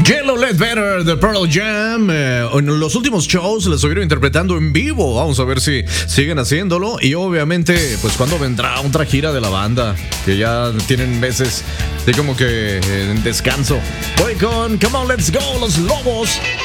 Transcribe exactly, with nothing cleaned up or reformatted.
Yellow Let Better de Pearl Jam. Eh, en los últimos shows les estuvieron interpretando en vivo. Vamos a ver si siguen haciéndolo. Y obviamente, pues cuando vendrá otra gira de la banda, que ya tienen meses de como que en descanso. Voy con Come On Let's Go, Los Lobos.